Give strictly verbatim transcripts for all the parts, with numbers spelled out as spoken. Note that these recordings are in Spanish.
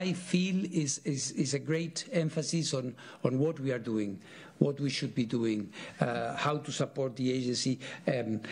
I feel is, is, is a great emphasis on, on what we are doing, what we should be doing, uh, how to support the agency. Um,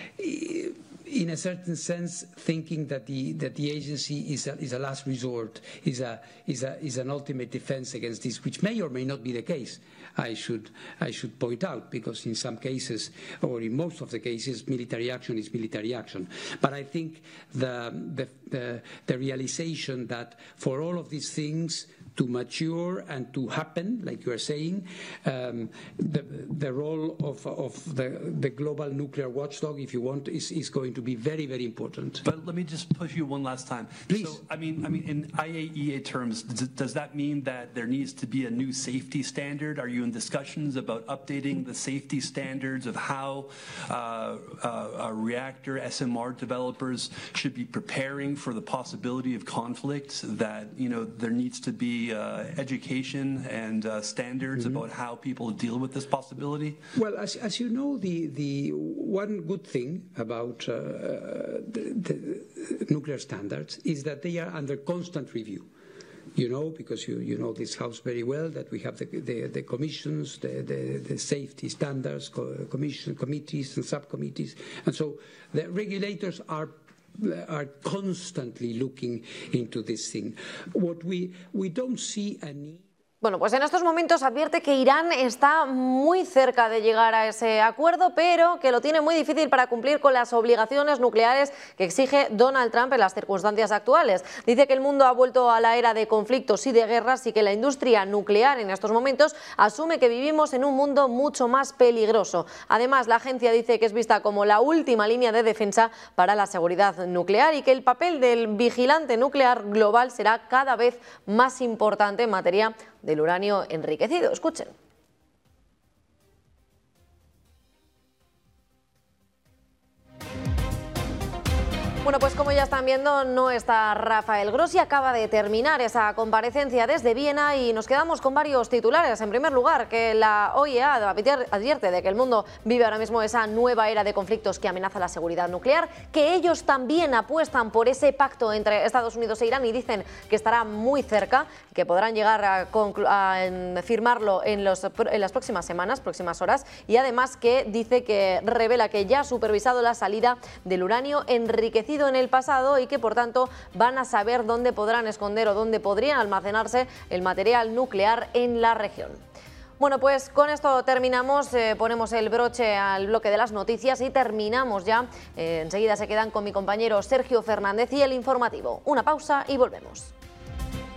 in a certain sense, thinking that the that the agency is a, is a last resort, is a is a is an ultimate defense against this, which may or may not be the case. I should I should point out, because in some cases, or in most of the cases, military action is military action. But I think the the the, the realization that for all of these things to mature and to happen, like you are saying, um, the, the role of, of the, the global nuclear watchdog, if you want, is, is going to be very, very important. But let me just push you one last time. Please. So, I mean, I mean, in I A E A terms, does, does that mean that there needs to be a new safety standard? Are you in discussions about updating the safety standards of how uh, uh, reactor S M R developers should be preparing for the possibility of conflict? That, you know, there needs to be Uh, education and uh, standards mm-hmm. about how people deal with this possibility? Well, as, as you know, the, the one good thing about uh, the, the nuclear standards is that they are under constant review. You know, because you, you know this House very well, that we have the, the, the commissions, the, the, the safety standards, co commission committees and subcommittees. And so the regulators are are constantly looking into this thing. What we, we don't see a need. Bueno, pues en estos momentos advierte que Irán está muy cerca de llegar a ese acuerdo, pero que lo tiene muy difícil para cumplir con las obligaciones nucleares que exige Donald Trump en las circunstancias actuales. Dice que el mundo ha vuelto a la era de conflictos y de guerras y que la industria nuclear en estos momentos asume que vivimos en un mundo mucho más peligroso. Además, la agencia dice que es vista como la última línea de defensa para la seguridad nuclear y que el papel del vigilante nuclear global será cada vez más importante en materia del uranio enriquecido. Escuchen. Bueno, pues como ya están viendo, no está Rafael Grossi, acaba de terminar esa comparecencia desde Viena y nos quedamos con varios titulares. En primer lugar, que la O I E A advierte de que el mundo vive ahora mismo esa nueva era de conflictos que amenaza la seguridad nuclear, que ellos también apuestan por ese pacto entre Estados Unidos e Irán y dicen que estará muy cerca, que podrán llegar a, a firmarlo en, los, en las próximas semanas, próximas horas, y además que dice que revela que ya ha supervisado la salida del uranio enriquecido en el pasado y que por tanto van a saber dónde podrán esconder o dónde podrían almacenarse el material nuclear en la región. Bueno, pues con esto terminamos, eh, ponemos el broche al bloque de las noticias y terminamos ya. Eh, enseguida se quedan con mi compañero Sergio Fernández y el informativo. Una pausa y volvemos.